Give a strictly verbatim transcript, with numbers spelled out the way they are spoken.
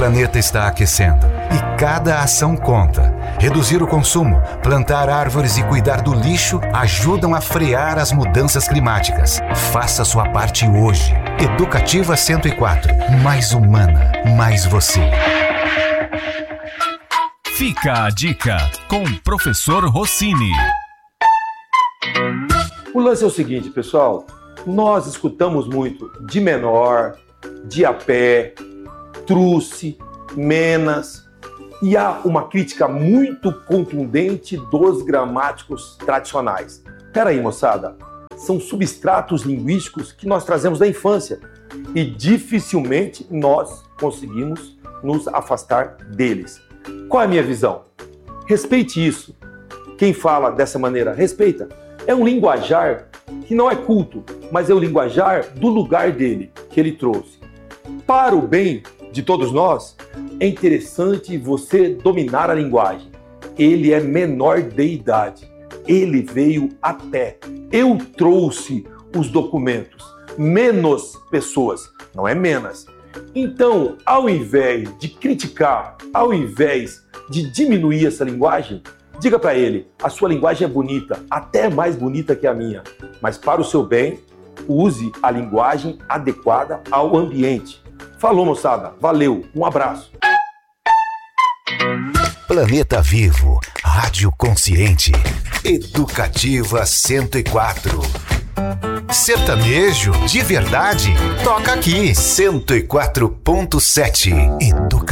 planeta está aquecendo e cada ação conta. Reduzir o consumo, plantar árvores e cuidar do lixo ajudam a frear as mudanças climáticas. Faça sua parte hoje. Educativa cento e quatro. Mais humana, mais você. Fica a dica com o professor Rossini. O lance é o seguinte, pessoal. Nós escutamos muito de menor, de a pé, truce, menas. E há uma crítica muito contundente dos gramáticos tradicionais. Peraí, moçada. São substratos linguísticos que nós trazemos da infância. E dificilmente nós conseguimos nos afastar deles. Qual é a minha visão? Respeite isso. Quem fala dessa maneira, respeita. É um linguajar que não é culto, mas é o linguajar do lugar dele, que ele trouxe. Para o bem de todos nós, é interessante você dominar a linguagem. Ele é menor de idade. Ele veio a pé. Eu trouxe os documentos. Menos pessoas, não é menos. Então, ao invés de criticar, ao invés de diminuir essa linguagem, diga para ele, a sua linguagem é bonita, até mais bonita que a minha, mas para o seu bem, use a linguagem adequada ao ambiente. Falou, moçada, valeu, um abraço. Planeta Vivo, Rádio Consciente, Educativa cento e quatro. Sertanejo de verdade? Toca aqui, cento e quatro ponto sete. Educativa.